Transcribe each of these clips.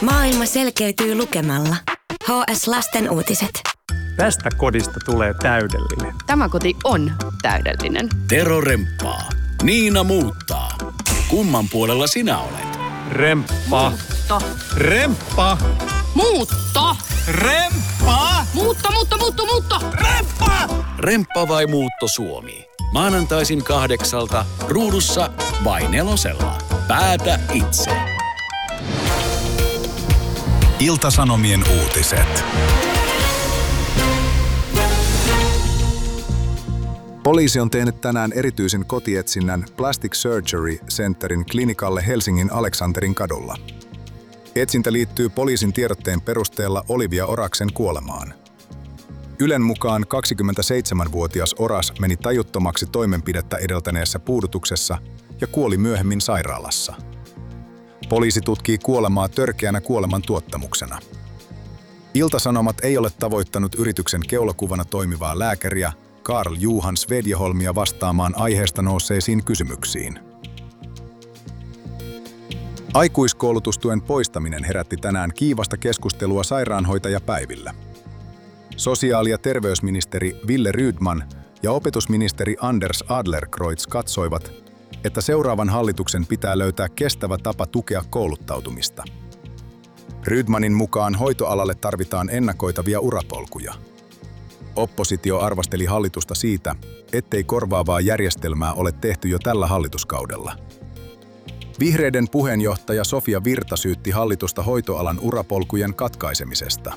Maailma selkeytyy lukemalla. HS Lasten uutiset. Tästä kodista tulee täydellinen. Tämä koti on täydellinen. Tero remppaa. Niina muuttaa. Kumman puolella sinä olet? Remppa. Muutto. Remppa. Muutto. Remppa. Muutto. Remppa. Remppa vai muutto Suomi? Maanantaisin 8:00 ruudussa vai 4:00. Päätä itse. Ilta-Sanomien uutiset. Poliisi on tehnyt tänään erityisen kotietsinnän Plastic Surgery Centerin klinikalle Helsingin Aleksanterin kadulla. Etsintä liittyy poliisin tiedotteen perusteella Olivia Oraksen kuolemaan. Ylen mukaan 27-vuotias Oras meni tajuttomaksi toimenpidettä edeltäneessä puudutuksessa ja kuoli myöhemmin sairaalassa. Poliisi tutkii kuolemaa törkeänä kuolemantuottamuksena. Ilta-Sanomat ei ole tavoittanut yrityksen keulakuvana toimivaa lääkäriä Karl Johan Svedjeholmia vastaamaan aiheesta nousseisiin kysymyksiin. Aikuiskoulutustuen poistaminen herätti tänään kiivasta keskustelua sairaanhoitajapäivillä. Sosiaali- ja terveysministeri Wille Rydman ja opetusministeri Anders Adlercreutz katsoivat, että seuraavan hallituksen pitää löytää kestävä tapa tukea kouluttautumista. Rydmanin mukaan hoitoalalle tarvitaan ennakoitavia urapolkuja. Oppositio arvosteli hallitusta siitä, ettei korvaavaa järjestelmää ole tehty jo tällä hallituskaudella. Vihreiden puheenjohtaja Sofia Virta syytti hallitusta hoitoalan urapolkujen katkaisemisesta.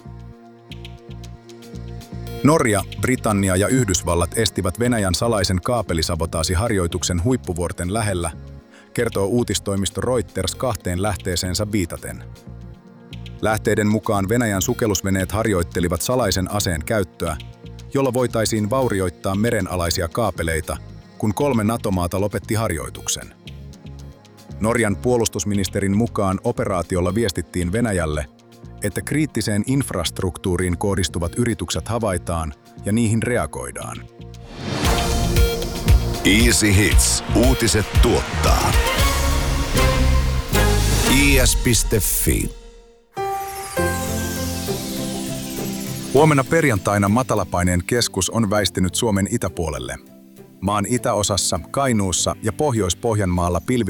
Norja, Britannia ja Yhdysvallat estivät Venäjän salaisen kaapelisabotaasiharjoituksen huippuvuorten lähellä, kertoo uutistoimisto Reuters 2 lähteeseensä viitaten. Lähteiden mukaan Venäjän sukellusveneet harjoittelivat salaisen aseen käyttöä, jolla voitaisiin vaurioittaa merenalaisia kaapeleita, kun 3 NATO-maata lopetti harjoituksen. Norjan puolustusministerin mukaan operaatiolla viestittiin Venäjälle, että kriittiseen infrastruktuuriin kohdistuvat yritykset havaitaan ja niihin reagoidaan. Easy Hits. Uutiset tuottaa. is.fi. Huomenna perjantaina matalapaineen keskus on väistynyt Suomen itäpuolelle. Maan itäosassa, Kainuussa ja Pohjois-Pohjanmaalla pilvi